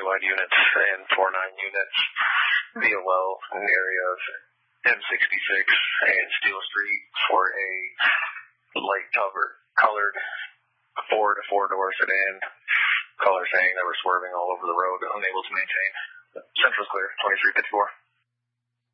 wide units and 4.9 units VOL in the area of M66 and Steel Street for a light colored 4 to 4-door sedan. Caller saying they were swerving all over the road, unable to maintain. Central's clear, 2354.